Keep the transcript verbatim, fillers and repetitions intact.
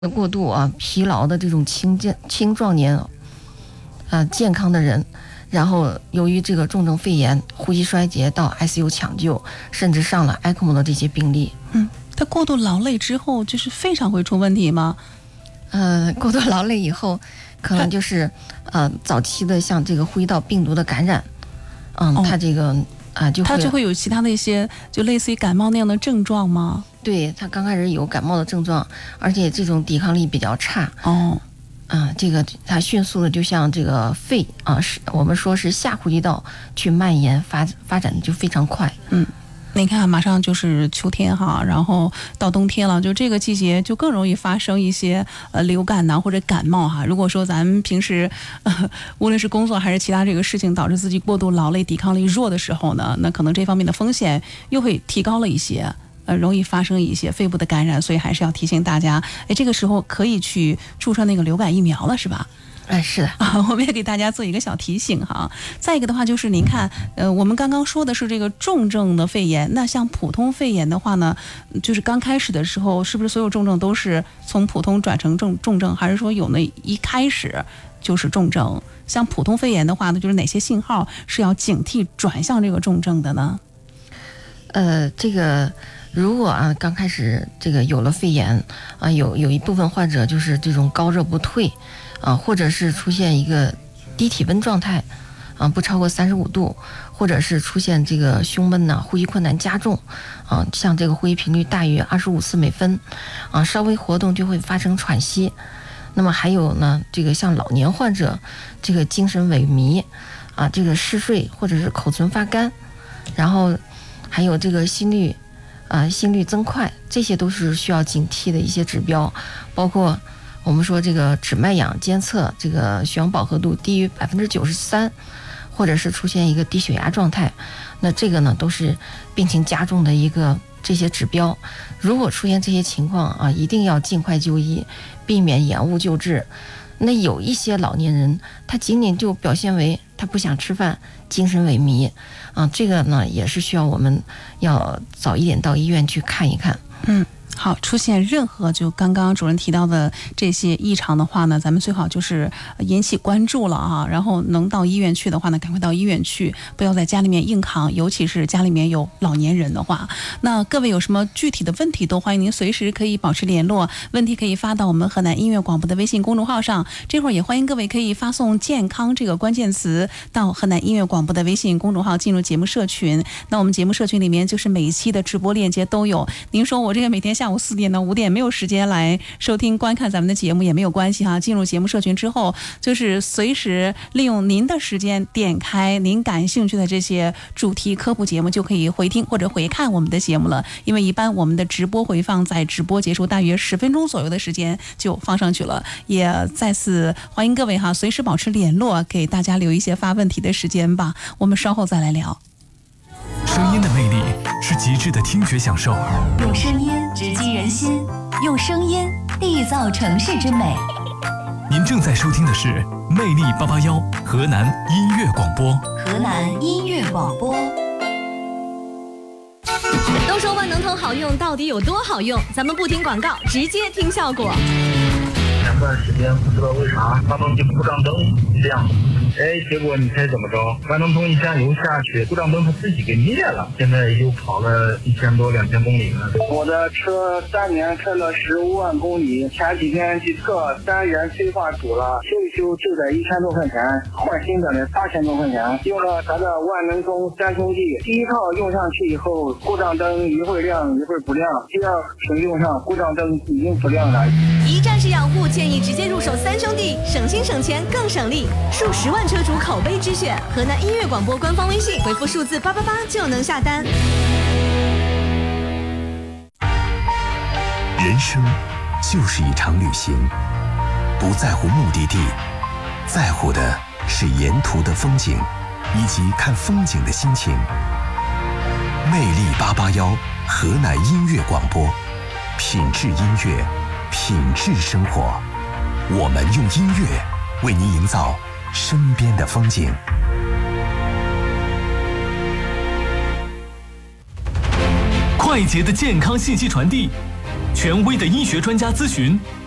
过度啊疲劳的这种青健青壮年啊健康的人，然后由于这个重症肺炎、呼吸衰竭到 I C U 抢救，甚至上了 E C M O 的这些病例。 嗯，他过度劳累之后，就是肺上会出问题吗？ 呃，过度劳累以后，可能就是呃早期的像这个呼吸道病毒的感染，嗯，哦、它这个啊、呃、就会它就会有其他的一些就类似于感冒那样的症状吗？ 对，他刚开始有感冒的症状，而且这种抵抗力比较差。 哦， 啊，这个它迅速的就像这个肺啊，是我们说是下呼吸道去蔓延发发展的就非常快。 嗯，你看马上就是秋天哈，然后到冬天了，就这个季节就更容易发生一些呃流感呐、啊、或者感冒哈。如果说咱们平时呃无论是工作还是其他这个事情导致自己过度劳累、抵抗力弱的时候呢，那可能这方面的风险又会提高了一些。呃，容易发生一些肺部的感染，所以还是要提醒大家，哎，这个时候可以去注射那个流感疫苗了，是吧？ 哎，是的啊，我们也给大家做一个小提醒哈。再一个的话，就是您看，呃，我们刚刚说的是这个重症的肺炎，那像普通肺炎的话呢，就是刚开始的时候，是不是所有重症都是从普通转成重重症，还是说有那一开始就是重症？像普通肺炎的话呢，就是哪些信号是要警惕转向这个重症的呢？ 呃，这个。如果啊刚开始这个有了肺炎啊，有有一部分患者就是这种高热不退啊，或者是出现一个低体温状态啊，不超过三十五度，或者是出现这个胸闷呐、啊、呼吸困难加重啊，像这个呼吸频率大于二十五次每分啊，稍微活动就会发生喘息。那么还有呢，这个像老年患者，这个精神萎靡啊，这个嗜睡或者是口唇发干，然后还有这个心率。啊，心率增快，这些都是需要警惕的一些指标，包括我们说这个指脉氧监测，这个血氧饱和度低于百分之九十三，或者是出现一个低血压状态，那这个呢都是病情加重的一个这些指标。如果出现这些情况啊，一定要尽快就医，避免延误救治。那有一些老年人，他仅仅就表现为他不想吃饭，精神萎靡，啊，这个呢也是需要我们要早一点到医院去看一看。 嗯。好，出现任何就刚刚主任提到的这些异常的话呢，咱们最好就是引起关注了啊，然后能到医院去的话呢，赶快到医院去，不要在家里面硬扛，尤其是家里面有老年人的话。那各位有什么具体的问题，都欢迎您随时可以保持联络，问题可以发到我们河南音乐广播的微信公众号上。这会儿也欢迎各位可以发送健康这个关键词到河南音乐广播的微信公众号，进入节目社群。那我们节目社群里面就是每一期的直播链接都有。您说我这个每天下午四点到五点没有时间来收听观看咱们的节目也没有关系哈，进入节目社群之后，就是随时利用您的时间点开您感兴趣的这些主题科普节目，就可以回听或者回看我们的节目了。因为一般我们的直播回放在直播结束大约十分钟左右的时间就放上去了，也再次欢迎各位哈，随时保持联络，给大家留一些发问题的时间吧。我们稍后再来聊。 声音的魅力是极致的听觉享受， 用声音直击人心，用声音缔造城市之美。 您正在收听的是魅力八八幺河南音乐广播。 河南音乐广播。 都说万能通好用，到底有多好用？咱们不听广告，直接听效果。 前段时间不知道为啥发动机故障灯亮，哎，结果你猜怎么着？万能通一加油下去，故障灯它自己给灭了。现在又跑了一千多两千公里了。 我的车三年开了十五万公里，前几天去测单元催化组了，修一修就得一千多块钱，换新的呢八千多块钱。用了咱的万能通三兄弟，第一套用上去以后，故障灯一会儿亮一会儿不亮，第二次用上故障灯已经不亮了。 一站式养护，建议直接入手三兄弟，省心省钱更省力，数十万车主口碑之选。河南音乐广播官方微信回复数字八八八就能下单。 人生就是一场旅行，不在乎目的地，在乎的是沿途的风景以及看风景的心情。魅力八八幺河南音乐广播，品质音乐，品质生活。我们用音乐为您营造身边的风景。 快捷的健康信息传递，权威的医学专家咨询，